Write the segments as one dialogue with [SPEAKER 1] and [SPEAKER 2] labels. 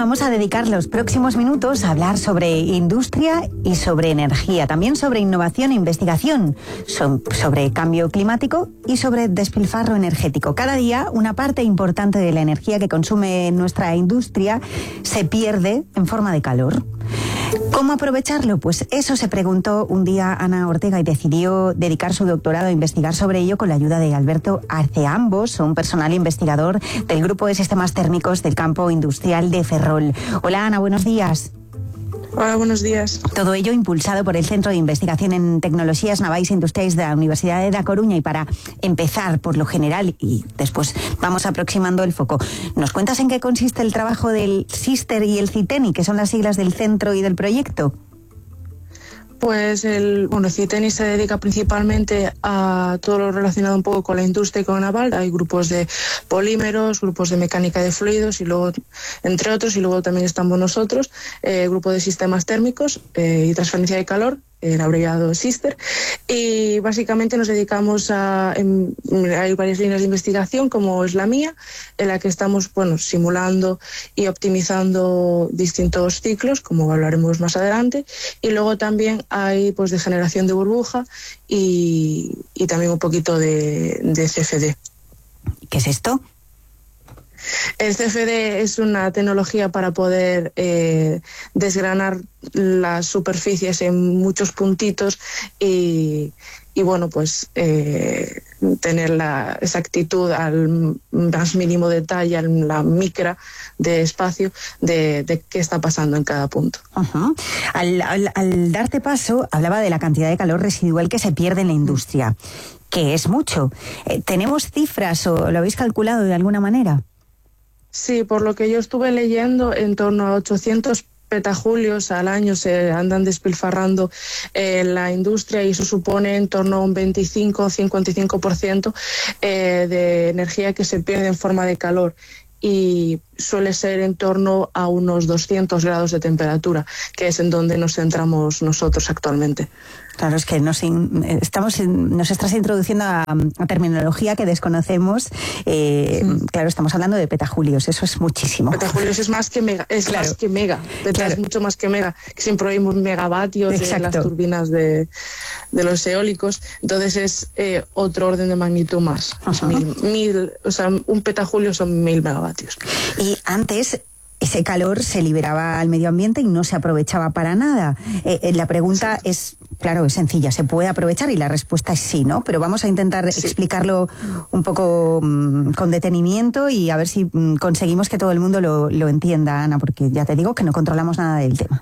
[SPEAKER 1] vamos a dedicar los próximos minutos a hablar sobre industria y sobre energía, también sobre innovación e investigación, sobre cambio climático y sobre despilfarro energético. Cada día una parte importante de la energía que consume nuestra industria se pierde en forma de calor. ¿Cómo aprovecharlo? Pues eso se preguntó un día Ana Ortega y decidió dedicar su doctorado a investigar sobre ello con la ayuda de Alberto Arceambos, un personal investigador del Grupo de Sistemas Térmicos del Campo Industrial de Ferrol. Hola Ana, buenos días.
[SPEAKER 2] Hola, buenos días.
[SPEAKER 1] Todo ello impulsado por el Centro de Investigación en Tecnologías Navais e Industriais de la Universidad de Da Coruña. Y para empezar por lo general y después vamos aproximando el foco, ¿nos cuentas en qué consiste el trabajo del SISTER y el CITENI, que son las siglas del centro y del proyecto?
[SPEAKER 2] Pues el CITENI se dedica principalmente a todo lo relacionado un poco con la industria y con naval. Hay grupos de polímeros, grupos de mecánica de fluidos y luego, entre otros, y luego también estamos nosotros, grupo de sistemas térmicos y transferencia de calor, el abreviado SISTER, y básicamente nos dedicamos hay varias líneas de investigación, como es la mía, en la que estamos simulando y optimizando distintos ciclos, como hablaremos más adelante, y luego también hay de generación de burbuja y también un poquito de CFD.
[SPEAKER 1] ¿Qué es esto?
[SPEAKER 2] El CFD es una tecnología para poder desgranar las superficies en muchos puntitos y tener la exactitud al más mínimo detalle, en la micra de espacio de qué está pasando en cada punto.
[SPEAKER 1] Uh-huh. Al darte paso, hablaba de la cantidad de calor residual que se pierde en la industria, que es mucho. ¿Tenemos cifras o lo habéis calculado de alguna manera?
[SPEAKER 2] Sí, por lo que yo estuve leyendo, en torno a 800 petajulios al año se andan despilfarrando en la industria, y eso supone en torno a un 25-55% de energía que se pierde en forma de calor, y suele ser en torno a unos 200 grados de temperatura, que es en donde nos centramos nosotros actualmente.
[SPEAKER 1] Claro, es que nos estás introduciendo a terminología que desconocemos. Claro, estamos hablando de petajulios, eso es muchísimo.
[SPEAKER 2] Petajulios es más que mega, más que mega. Es mucho más que mega. Siempre oímos megavatios. Exacto. De las turbinas de los eólicos. Entonces es otro orden de magnitud más. Un petajulio son 1000 megavatios.
[SPEAKER 1] Y antes ese calor se liberaba al medio ambiente y no se aprovechaba para nada. La pregunta es sencilla, ¿se puede aprovechar? Y la respuesta es sí, ¿no? Pero vamos a intentar explicarlo un poco con detenimiento y a ver si conseguimos que todo el mundo lo entienda, Ana, porque ya te digo que no controlamos nada del tema.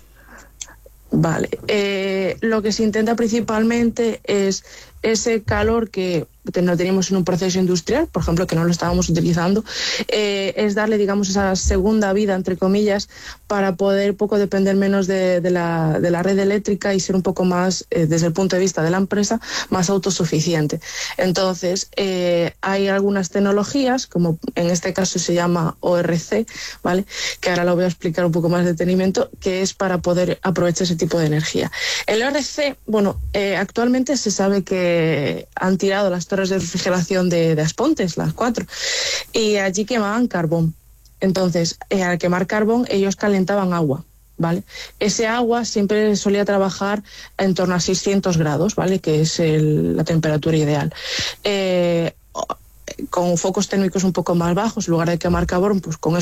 [SPEAKER 2] Vale. Lo que se intenta principalmente es ese calor que no teníamos en un proceso industrial, por ejemplo, que no lo estábamos utilizando, es darle, digamos, esa segunda vida, entre comillas, para poder poco depender menos de la red eléctrica y ser un poco más, desde el punto de vista de la empresa, más autosuficiente. Entonces, hay algunas tecnologías, como en este caso se llama ORC, ¿vale?, que ahora lo voy a explicar un poco más de detenimiento, que es para poder aprovechar ese tipo de energía. El ORC, actualmente se sabe que han tirado las torres de refrigeración de Aspontes, las 4, y allí quemaban carbón. Entonces, al quemar carbón, ellos calentaban agua, ¿vale? Ese agua siempre solía trabajar en torno a 600 grados, ¿vale?, que es la temperatura ideal. Con focos térmicos un poco más bajos, en lugar de quemar carbón, pues con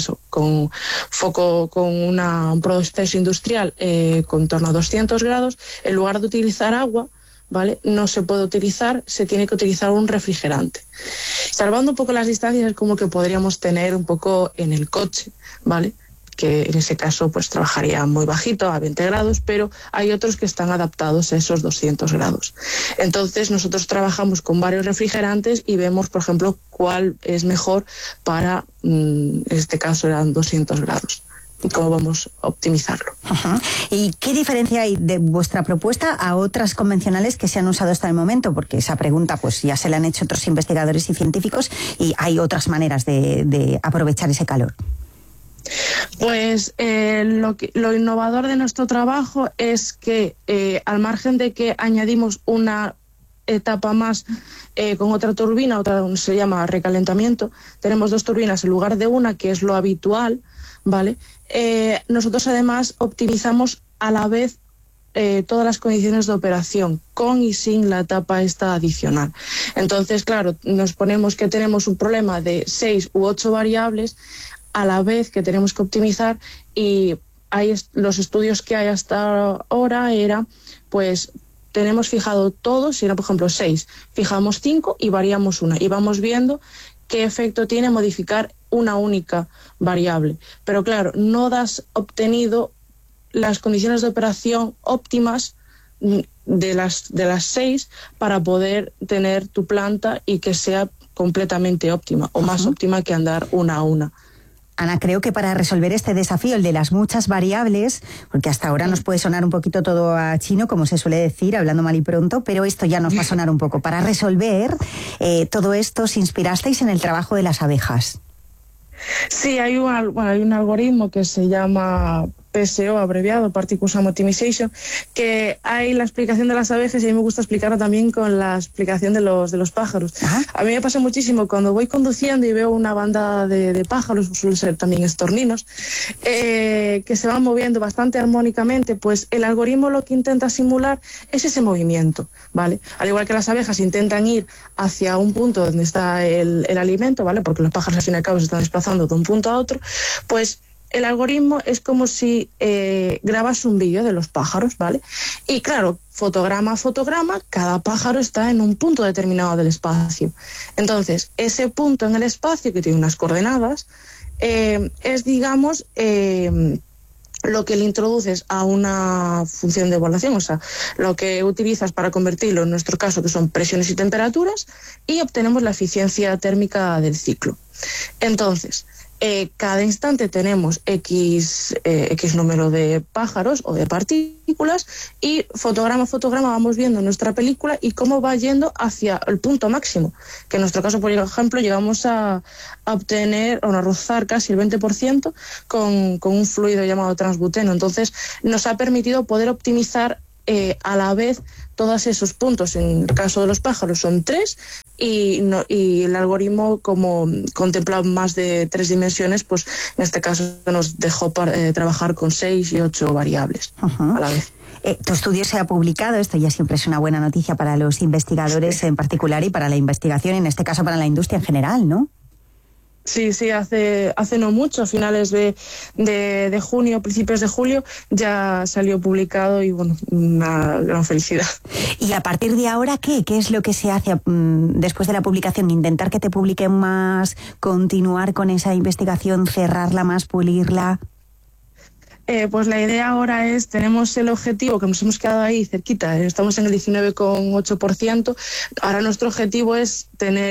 [SPEAKER 2] un proceso industrial con torno a 200 grados, en lugar de utilizar agua, ¿vale?, no se puede utilizar, se tiene que utilizar un refrigerante. Salvando un poco las distancias, es como que podríamos tener un poco en el coche, ¿vale?, que en ese caso pues trabajaría muy bajito, a 20 grados, pero hay otros que están adaptados a esos 200 grados. Entonces nosotros trabajamos con varios refrigerantes y vemos, por ejemplo, cuál es mejor para, en este caso eran 200 grados. Y cómo vamos a optimizarlo.
[SPEAKER 1] Uh-huh. ¿Y qué diferencia hay de vuestra propuesta a otras convencionales que se han usado hasta el momento? Porque esa pregunta pues ya se la han hecho otros investigadores y científicos, y hay otras maneras de aprovechar ese calor.
[SPEAKER 2] Pues lo innovador de nuestro trabajo es que al margen de que añadimos una etapa más con otra turbina, otra se llama recalentamiento. Tenemos 2 turbinas en lugar de una, que es lo habitual, ¿vale? Nosotros además optimizamos a la vez todas las condiciones de operación, con y sin la etapa esta adicional. Entonces, claro, nos ponemos que tenemos un problema de 6 u 8 variables a la vez que tenemos que optimizar, y los estudios que hay hasta ahora era, pues, tenemos fijado todo, si era, por ejemplo, 6, fijamos 5 y variamos una, y vamos viendo qué efecto tiene modificar una única variable. Pero claro, no das obtenido las condiciones de operación óptimas de las 6 para poder tener tu planta y que sea completamente óptima, o más óptima que andar una a una.
[SPEAKER 1] Ana, creo que para resolver este desafío, el de las muchas variables, porque hasta ahora nos puede sonar un poquito todo a chino, como se suele decir, hablando mal y pronto, pero esto ya nos va a sonar un poco. Para resolver todo esto, os inspirasteis en el trabajo de las abejas.
[SPEAKER 2] Sí, hay un algoritmo que se llama PSO, abreviado, Particle Sum Optimization, que hay la explicación de las abejas, y a mí me gusta explicarla también con la explicación de los pájaros. Ajá. A mí me pasa muchísimo cuando voy conduciendo y veo una banda de pájaros, suelen ser también estorninos, que se van moviendo bastante armónicamente. Pues el algoritmo lo que intenta simular es ese movimiento, ¿vale? Al igual que las abejas intentan ir hacia un punto donde está el alimento, ¿vale? Porque los pájaros al fin y al cabo se están desplazando de un punto a otro, pues el algoritmo es como si grabas un vídeo de los pájaros, ¿vale? Y claro, fotograma a fotograma, cada pájaro está en un punto determinado del espacio. Entonces, ese punto en el espacio, que tiene unas coordenadas, es, digamos, lo que le introduces a una función de evaluación, o sea, lo que utilizas para convertirlo, en nuestro caso, que son presiones y temperaturas, y obtenemos la eficiencia térmica del ciclo. Entonces, cada instante tenemos X número de pájaros o de partículas, y fotograma a fotograma vamos viendo nuestra película y cómo va yendo hacia el punto máximo, que en nuestro caso, por ejemplo, llegamos a obtener o a rozar casi el 20% con un fluido llamado transbuteno. Entonces nos ha permitido poder optimizar a la vez todos esos puntos. En el caso de los pájaros son 3, y el algoritmo, como contempla más de 3 dimensiones, pues en este caso nos dejó trabajar con 6 y 8 variables a la vez.
[SPEAKER 1] Tu estudio se ha publicado, esto ya siempre es una buena noticia para los investigadores en particular y para la investigación, en este caso para la industria en general, ¿no?
[SPEAKER 2] Sí, hace no mucho, a finales de junio, principios de julio, ya salió publicado, y bueno, una gran felicidad.
[SPEAKER 1] ¿Y a partir de ahora qué? ¿Qué es lo que se hace después de la publicación? ¿Intentar que te publiquen más, continuar con esa investigación, cerrarla más, pulirla?
[SPEAKER 2] Pues la idea ahora es, tenemos el objetivo, que nos hemos quedado ahí cerquita, estamos en el 19,8%, ahora nuestro objetivo es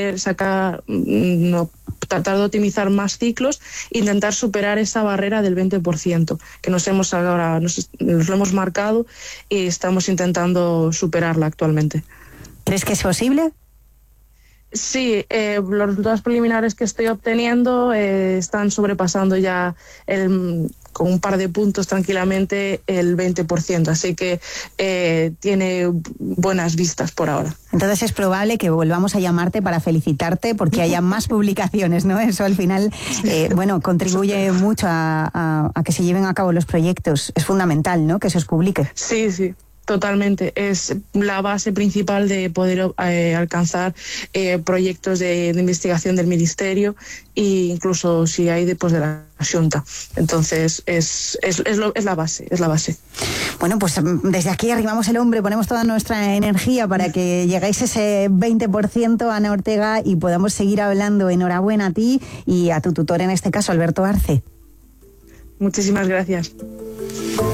[SPEAKER 2] tratar de optimizar más ciclos, intentar superar esa barrera del 20%, que nos lo hemos marcado y estamos intentando superarla actualmente.
[SPEAKER 1] ¿Crees que es posible?
[SPEAKER 2] Sí, los resultados preliminares que estoy obteniendo están sobrepasando ya con un par de puntos tranquilamente el 20%, así que tiene buenas vistas por ahora.
[SPEAKER 1] Entonces es probable que volvamos a llamarte para felicitarte porque haya más publicaciones, ¿no? Eso al final, contribuye mucho a que se lleven a cabo los proyectos. Es fundamental, ¿no?, que se os publique.
[SPEAKER 2] Sí. Totalmente, es la base principal de poder alcanzar proyectos de investigación del Ministerio, e incluso si hay de la Xunta. Entonces es la base.
[SPEAKER 1] Bueno, pues desde aquí arrimamos el hombro, ponemos toda nuestra energía para que lleguéis a ese 20%, Ana Ortega, y podamos seguir hablando. Enhorabuena a ti y a tu tutor, en este caso, Alberto Arce.
[SPEAKER 2] Muchísimas gracias.